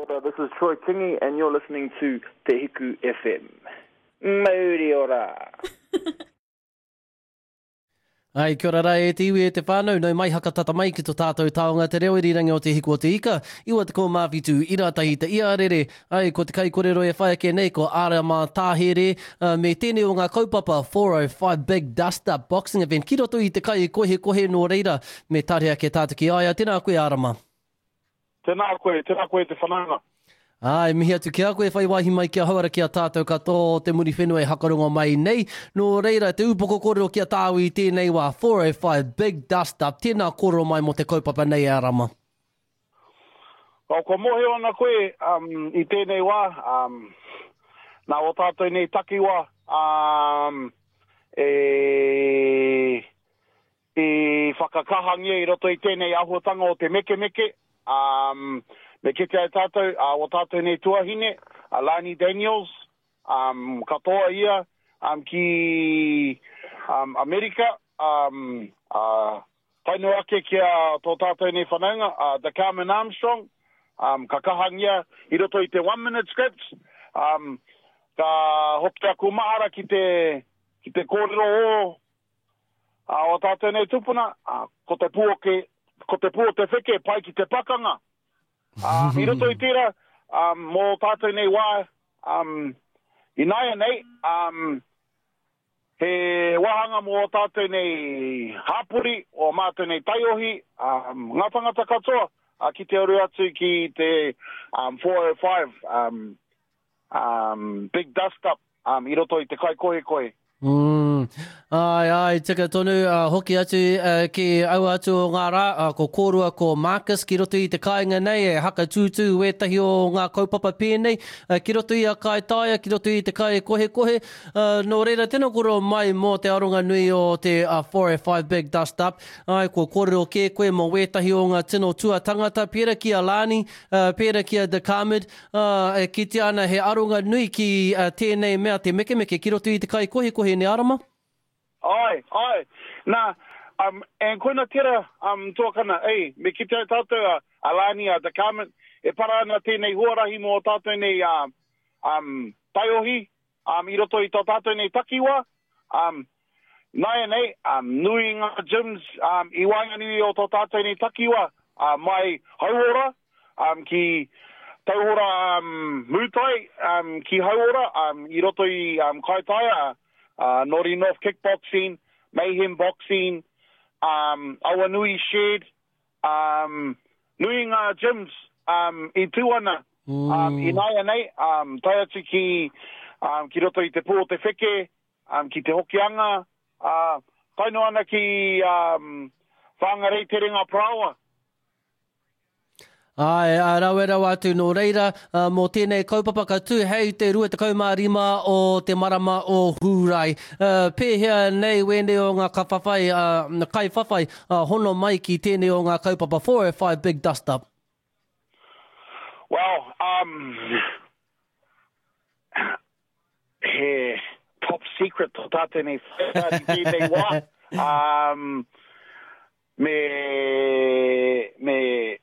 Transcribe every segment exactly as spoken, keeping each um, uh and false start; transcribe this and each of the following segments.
Ora, this is Troy Kingi, and you're listening to Te Hiku F M. Mauri ora. Ai, kia ora rai e te iwi e te whānau, nau mai hakatata mai ki tō tātou taonga te reo i rirangi o te hiku o te ika. Iwa te ko mawhitu i rātahi te ia rere. Ai, ko te kai korero e whaia ke nei, ko Arama Tāhere, uh, me tēnei o ngā kaupapa four oh five Big Dust Up Boxing Event. Ki roto i te kai kohe kohe no reira, me tārea ke tātaki aia. Tēnā koe, Arama. Tēnā koe, tēnā koe te whananga. Ai, mihi atu kia koe, whai waihi mai kia hauara kia tātou katoa te muri whenua e hakarongo mai nei. No reira, te upoko korero kia tāu i tēnei wā four oh five Big Dust Up. Tēnā korero mai mo te kaupapa nei, Arama. O ko mohe ona koe um, i tēnei wā, um, nā o tātou nei taki wā, um, e, e whakakahangia i roto i tēnei ahuatanga o te meke meke, um, me kite ai tātou, uh, o tātou nei tuahine, uh, Lani Daniels, um, katoa ia, um, ki um, Amerika, um, uh, taino ake kia tō tātou nei whanaunga, uh, the Carmen Armstrong, um, ka kahangia i roto i te one minute scripts, um, ka hoki a kumahara ki te, ki te kōrero o, uh, o tātou nei tupuna, uh, ko te pūo ke, ko te pūo te wheke, pai ki te pakanga. Um, I roto i tira, um, mō tātou nei wā, um, i naia nei, um, he wahanga mō tātou nei hāpuri, o mātou nei taiohi, um, ngā tangata katoa, uh, ki te aru atu ki te um, four oh five um, um, Big Dust Up, um, i roto i te kai kohe kohe. Mm. Ai, ai, tika tonu, uh, hoki atu uh, ki au atu o ngā rā, uh, ko kōrua ko Marcus, ki roto i te kāinga nei, e haka tūtū wētahi o ngā kaupapa pēnei, uh, ki roto i a kai tāia, ki roto i te kai kohe kohe, uh, no reira tēnā koro mai mō te aronga nui o te uh, four oh five Big Dust Up, ai, ko kōrero ke koe mō wētahi o ngā tino tua tangata, pēra ki a Lani, uh, pēra ki a The Carmen, uh, ki te ana he aronga nui ki uh, tēnei mea te meke meke, ki roto i te kai kohe kohe ne Arama? Ai, ai. Nā, um, en koina tira um, tōkana, ei, me ki te tātou a Alani a The Carmen, e para ana tēnei huarahi mō tātou nei uh, um, taiohi, um, i roto i tō tātou nei takiwa, um, nai nei, um, nui ngā gyms, um, i wainganui o tō tātou nei takiwa, uh, mai hauora, um, ki tauhora um, mūtai, um, ki hauora, um, i roto i um, kaitaia, Uh, Nori North Kickboxing, Mayhem Boxing, um, Awanui Shed, um, nui ngā gyms um, i tūana, mm. um, i naia nei, um, tai atu ki, um, ki roto i te pū o te wheke, um, ki te hokianga, uh, taino ana ki um, whangarei te ringa prawa. Ai, a rawe rau atu no reira, uh, mō tēnei kaupapa ka tū hei te rua te kaumārima o te marama o Hūrai. Uh, pēhea nei wene o ngā kawhawhai, uh, kai whawhai, uh, hono mai ki tēnei o ngā kaupapa four oh five Big Dust Up. Well, um, he top secret to tātou nei whakari tēnei wā. Um, me, me,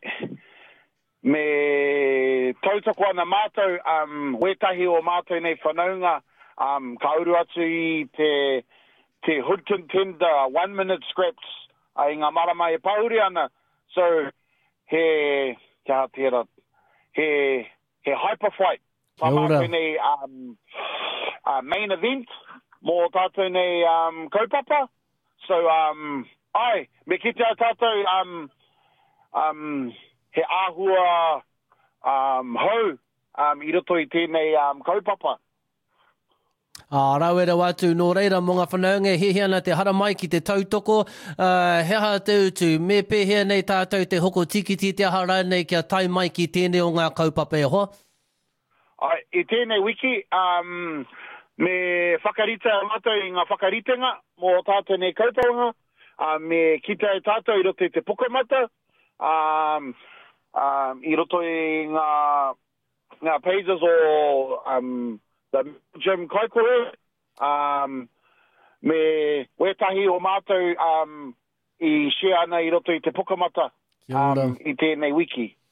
me tautako ana mātou, um, wetahi o mātou nei whanaunga, um, ka uru atu i te, te hood contender, one minute scripts, ai ngā marama e pauri ana. So, he, kia tera, he, he hyper fight. Pa mātou nei um, uh, main event, mō tātou nei um, kaupapa. So, um, ai, me kite a tātou, um, um, he āhua um, hau um, i roto i tēnei um, kaupapa. Ah, rau e rau atu, no reira mō ngā whanaunga, he hea na te hara mai ki te tautoko, uh, he ha te utu, me pēhea nei tātou te hoko tikiti te hara nei kia tai mai ki tēnei o ngā kaupapa e hoa? Ai, i tēnei wiki, um, me whakarita mātou i ngā whakaritenga mō tātou nei kaupapa, uh, me kita e tātou i roto i te pukamata, um, um, i roto i ngā, ngā pages o um, the Jim Kaikore, um, me wetahi o mātou um, i share ana i roto i te pukamata um, i tēnei wiki.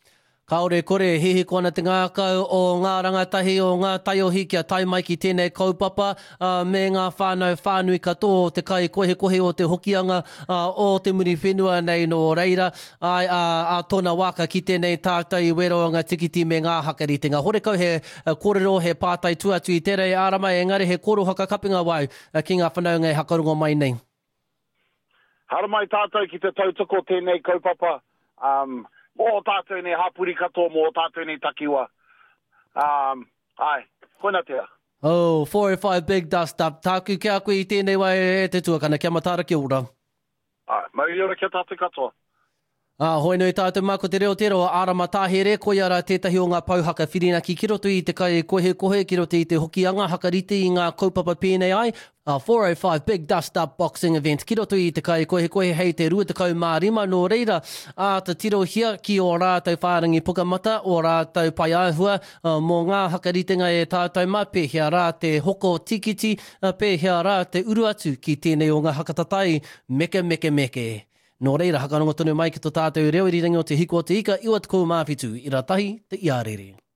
Kaore kore, hihi kona te ngākau o ngā rangatahi o ngā taiohi kia tai mai ki tēnei kaupapa uh, me ngā whānau whānui katoa o te kai kohe kohe o te hokianga uh, o te muri whenua nei no reira. Ai a, a tōna waka ki tēnei tātou i wero o ngā tikiti me ngā hakarite. Ngā horekau he uh, kōrero he pātai tuatu i terei ārama, engari he kōro hakakapinga wau uh, ki ngā whanaunga e hakarongo mai nei. Hara mai tātou ki te tautoko tēnei kaupapa. Um, Mō tātou nei hapuri katoa, mō tātou nei takiwa. Um, ai, koina tea. Oh, four oh five Big Dust Up. Tāku kia koe i tēnei wai e te tuakana. Kia matara ki ora. Ai, mai ora kia tātou katoa. Ah, hoi nui tātou mā ko te reo tero ārama tāhere, koe ara tētahi o ngā pauhaka whirinaki ki roto i te kai kohe kohe, ki roto i te hokianga, hakarite i ngā kaupapa pēnei ai. Uh, four oh five Big Dust Up Boxing Event, ki roto i te kai kohe kohe hei te rua te kau mā rima no reira. A te tiro hia ki o rātou whārangi pukamata, o rātou pai ahua, uh, mō ngā hakaritenga e tātou mā, pēhea rā te hoko tikiti, uh, pēhea rā te uru atu ki tēnei o ngā hakatatai, meke meke meke. Nō reira, hakarongo tonu mai ki tō tātou reo i rirangi o te hiko o te ika, iwa te kou māwhitu, i rā tahi te iārere.